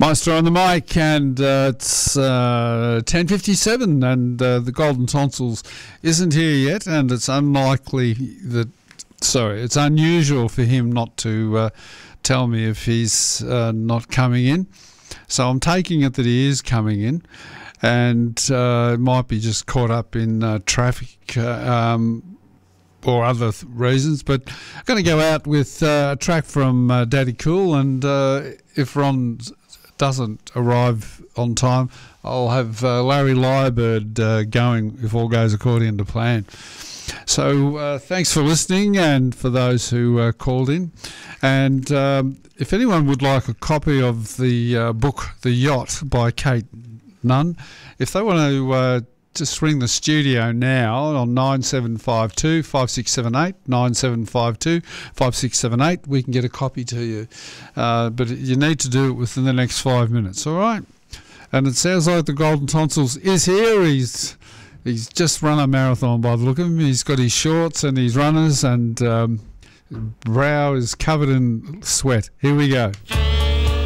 Maestro on the mic, and it's 10:57, and the Golden Tonsils isn't here yet, and it's unlikely that. Sorry, it's unusual for him not to tell me if he's not coming in. So I'm taking it that he is coming in, and it might be just caught up in traffic or other reasons. But I'm going to go out with a track from Daddy Cool, and if Ron doesn't arrive on time, I'll have Larry Lyrebird going if all goes according to plan. So thanks for listening, and for those who called in. And if anyone would like a copy of the book The Yacht by Kate Nunn, if they want to just ring the studio now on 9752 5678, 9752 5678, we can get a copy to you. But you need to do it within the next 5 minutes, all right? And it sounds like the Golden Tonsils is here. He's just run a marathon by the look of him. He's got his shorts and his runners, and brow is covered in sweat. Here we go.